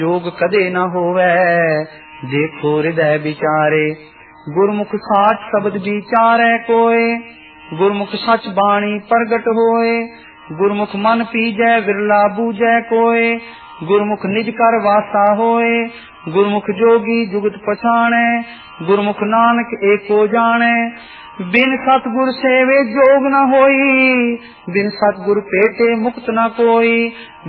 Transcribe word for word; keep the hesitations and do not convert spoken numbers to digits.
जोग कदे न होवै देखो हृदय विचारे। गुरमुख साठ शब्द विचारै कोय गुरमुख सच बाणी प्रगट होए। गुरमुख मन पीजै विरला बूझै कोय गुरमुख निज कर वासा होए। गुरमुख जोगी जुगत पछाणै गुरमुख नानक एको जाने। बिन सतगुर सेवे जोग न होई बिन सतगुर पेटे मुक्त न कोई।